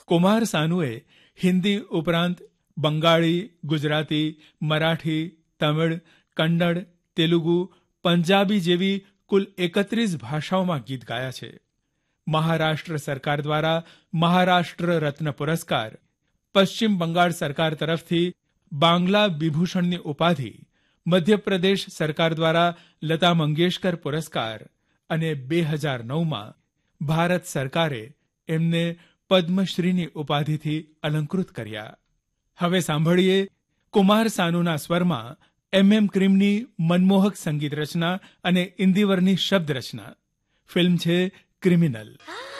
કુમાર સાનુએ હિન્દી ઉપરાંત બંગાળી, ગુજરાતી, મરાઠી, તમિળ, કન્નડ, તેલુગુ, પંજાબી જેવી કુલ 31 ભાષાઓમાં ગીત ગાયા છે. મહારાષ્ટ્ર સરકાર દ્વારા મહારાષ્ટ્ર રત્ન પુરસ્કાર, પશ્ચિમ બંગાળ સરકાર તરફથી બાંગ્લા વિભૂષણની ઉપાધિ, મધ્યપ્રદેશ સરકાર દ્વારા લતા મંગેશકર પુરસ્કાર અને 2009માં ભારત સરકારે એમને પદ્મશ્રીની ઉપાધિથી અલંકૃત કર્યા. હવે સાંભળીએ કુમાર સાનુના સ્વરમાં એમ ક્રીમની મનમોહક સંગીત રચના અને ઇન્દિવરની શબ્દ રચના. ફિલ્મ છે ક્રિમિનલ.